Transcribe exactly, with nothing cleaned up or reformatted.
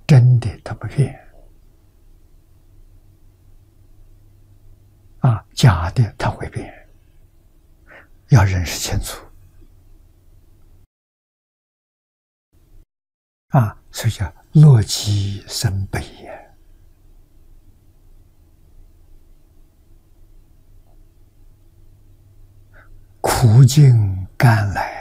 真的它不变啊，假的它会变，要认识清楚啊，所以叫乐极生悲也。苦尽甘来。